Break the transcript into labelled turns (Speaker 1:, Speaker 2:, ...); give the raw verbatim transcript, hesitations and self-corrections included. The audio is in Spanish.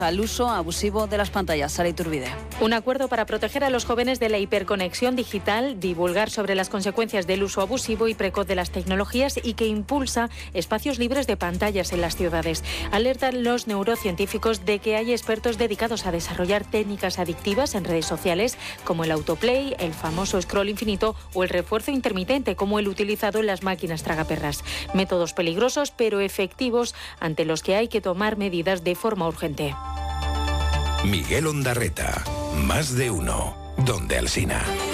Speaker 1: al uso abusivo de las pantallas. Sara Iturbide.
Speaker 2: Un acuerdo para proteger a los jóvenes de la hiperconexión digital, divulgar sobre las consecuencias del uso abusivo y precoz de las tecnologías y que impulsa espacios libres de pantallas en las ciudades. Alertan los neurocientíficos de que hay expertos dedicados a desarrollar técnicas adictivas en redes sociales como el autoplay, el famoso scroll infinito o el refuerzo intermitente como el utilizado en las máquinas tragaperras. Métodos peligrosos pero efectivos ante los que hay que tomar medidas de forma urgente.
Speaker 3: Miguel Ondarreta, más de uno, donde Alsina.